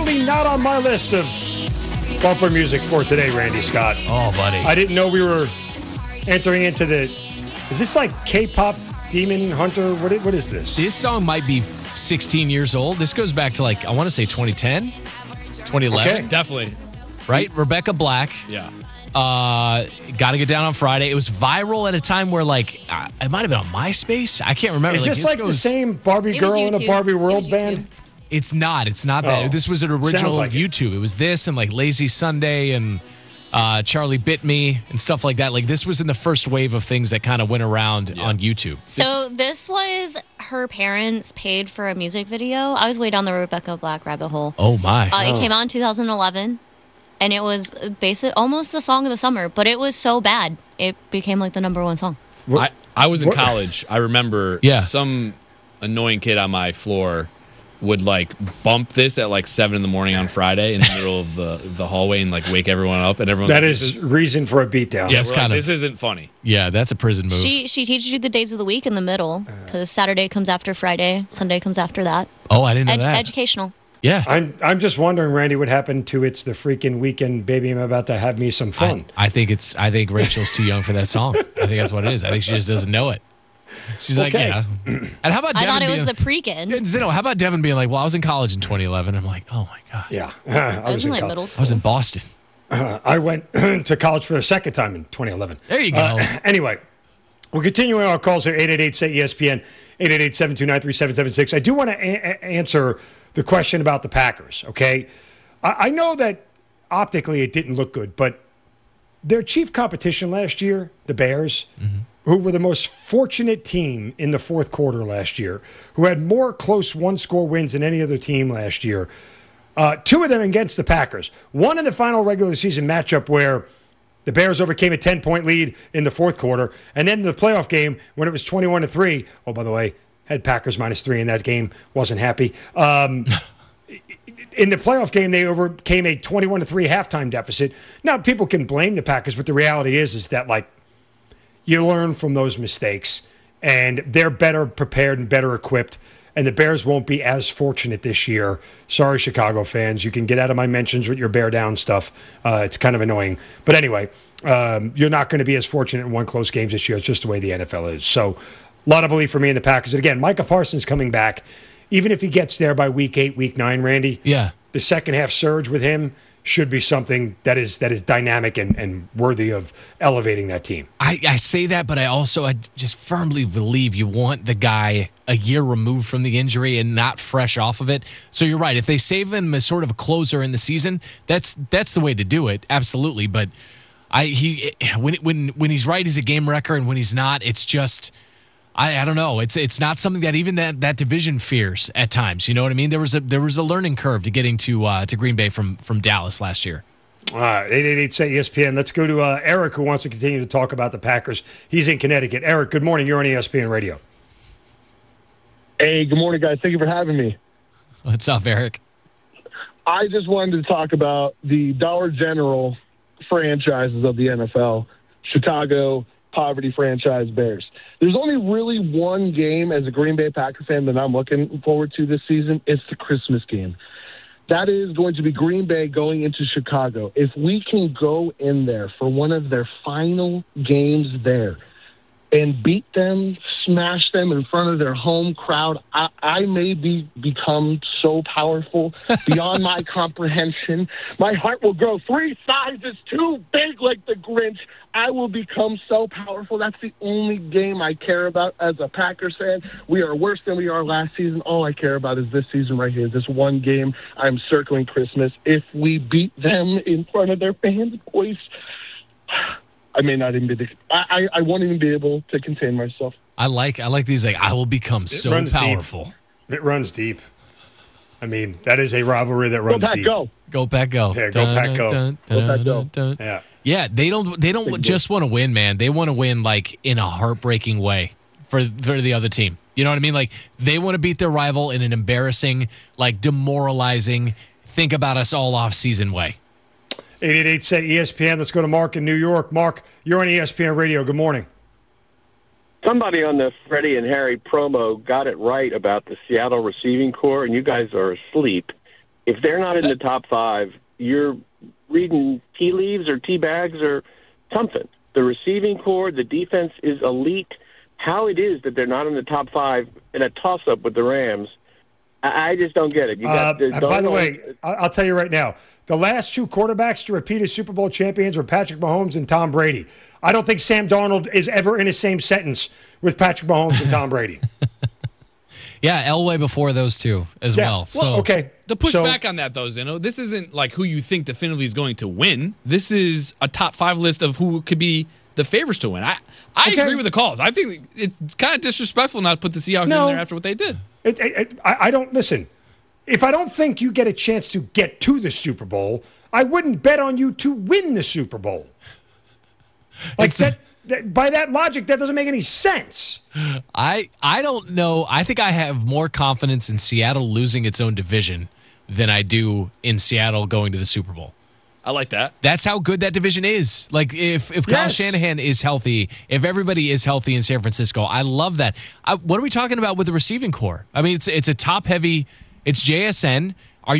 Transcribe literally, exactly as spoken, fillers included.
Probably not on my list of bumper music for today, Randy Scott. Oh, buddy. I didn't know we were entering into the... Is this like K-pop Demon Hunter? What, what is this? This song might be sixteen years old. This goes back to, like, I want to say twenty ten, twenty eleven. Okay. Definitely. Right? Rebecca Black. Yeah. Uh, Got to Get Down on Friday. It was viral at a time where, like, uh, it might have been on MySpace. I can't remember. Is like, this like goes, the same Barbie It was Girl in a YouTube. Barbie It World was band? YouTube. It's not. It's not that. Oh. This was an original Sounds like it. YouTube. It. it was this and, like, Lazy Sunday and uh, Charlie Bit Me and stuff like that. Like, this was in the first wave of things that kind of went around Yeah. on YouTube. So this was her parents paid for a music video. I was way down the Rebecca Black rabbit hole. Oh, my. Uh, It came out in two thousand eleven, and it was basic, almost the song of the summer, but it was so bad, it became like the number one song. I, I was in What- college. I remember Yeah. some annoying kid on my floor would like bump this at like seven in the morning on Friday in the middle of the, the hallway and like wake everyone up, and everyone That is reason for a beatdown. Yeah. it's kind of- this isn't funny. Yeah, that's a prison move. She she teaches you the days of the week in the middle, because Saturday comes after Friday, Sunday comes after that. oh, I didn't know Ed- that. educational. yeah. I'm I'm just wondering, Randy, what happened to It's the Freaking Weekend, Baby, I'm About to Have Me Some Fun. I, I think it's. I think Rachel's too young for that song. I think that's what it is. I think she just doesn't know it. She's like, Okay. yeah. And how about I Devin thought it being, was the Prekin. Yeah, Zeno, how about Devin being like, well, I was in college in twenty eleven. I'm like, oh my god, Yeah. I I was in like col- middle I school. was in Boston. I went to college for a second time in twenty eleven. There you go. Uh, anyway, we're continuing our calls here, eight eight eight, S A Y E S P N, eight eight eight, seven two nine, three seven seven six. I do want to a- a- answer the question about the Packers, okay? I-, I know that optically it didn't look good, but their chief competition last year, the Bears, who were the most fortunate team in the fourth quarter last year, who had more close one-score wins than any other team last year, uh, two of them against the Packers. One in the final regular season matchup where the Bears overcame a ten-point lead in the fourth quarter, and then the playoff game when it was twenty-one to three. Oh, by the way, had Packers minus three in that game. Wasn't happy. Um, in the playoff game, they overcame a twenty-one to three halftime deficit. Now, people can blame the Packers, but the reality is, is that like you learn from those mistakes, and they're better prepared and better equipped. And the Bears won't be as fortunate this year. Sorry, Chicago fans. You can get out of my mentions with your bear down stuff. Uh, it's kind of annoying. But anyway, um, you're not going to be as fortunate in one close games this year. It's just the way the N F L is. So a lot of belief for me in the Packers. And again, Micah Parsons coming back. Even if he gets there by week eight, week nine, Randy, Yeah. the second half surge with him should be something that is that is dynamic and, and worthy of elevating that team. I, I say that, but I also I just firmly believe you want the guy a year removed from the injury and not fresh off of it. So you're right. If they save him as sort of a closer in the season, that's that's the way to do it. Absolutely. But I he when when when he's right, he's a game wrecker, and when he's not, it's just I, I don't know. It's it's not something that even that, that division fears at times. You know what I mean? There was a there was a learning curve to getting to uh, to Green Bay from from Dallas last year. All right, eight eight eight, S A Y E S P N. Let's go to uh, Eric, who wants to continue to talk about the Packers. He's in Connecticut. Eric, good morning. You're on E S P N Radio. Hey, good morning, guys. Thank you for having me. What's up, Eric? I just wanted to talk about the Dollar General franchises of the N F L, Chicago, poverty franchise Bears. There's only really one game as a Green Bay Packer fan that I'm looking forward to this season. It's the Christmas game. That is going to be Green Bay going into Chicago. If we can go in there for one of their final games there and beat them, smash them in front of their home crowd, I, I may be become so powerful beyond my comprehension. My heart will grow three sizes too big like the Grinch. I will become so powerful. That's the only game I care about as a Packers fan. We are worse than we are last season. All I care about is this season right here, this one game. I'm circling Christmas. If we beat them in front of their fans, boys, I may not even be. The, I, I won't even be able to contain myself. I like I like these. Like I will become so runs deep. powerful. It runs deep. I mean, that is a rivalry that Go runs Pack, deep. go! Go Pack, go! Yeah, go Pack, go. Dun, Go dun, Pack, go. dun, dun. Yeah. Yeah, they don't. They don't Big just want to win, man. They want to win like in a heartbreaking way for for the other team. You know what I mean? Like they want to beat their rival in an embarrassing, like demoralizing, think about us all off season way. eight eight eight, S A Y E S P N. Let's go to Mark in New York. Mark, you're on E S P N Radio. Good morning. Somebody on the Freddie and Harry promo got it right about the Seattle receiving core, and you guys are asleep. if they're not in the top five, you're reading tea leaves or tea bags or something. The receiving core, the defense is elite. How it is that they're not in the top five in a toss-up with the Rams, I, I just don't get it. You got, uh, by the way, I'll tell you right now, the last two quarterbacks to repeat as Super Bowl champions were Patrick Mahomes and Tom Brady. I don't think Sam Darnold is ever in the same sentence with Patrick Mahomes and Tom Brady. Yeah, Elway before those two as Yeah. well. So Well, okay. The push So- back on that, though, Zeno, this isn't like who you think definitively is going to win. This is a top five list of who could be the favorites to win. I, I Okay. agree with the calls. I think it's kind of disrespectful not to put the Seahawks No. in there after what they did. It, it, it, I, I don't listen. If I don't think you get a chance to get to the Super Bowl, I wouldn't bet on you to win the Super Bowl. Like It's- that, that. By that logic, that doesn't make any sense. I I don't know. I think I have more confidence in Seattle losing its own division than I do in Seattle going to the Super Bowl. I like that. That's how good that division is. Like if if Kyle Yes. Shanahan is healthy, if everybody is healthy in San Francisco, I love that. I, what are we talking about with the receiving core? I mean, it's it's a top heavy. It's J S N.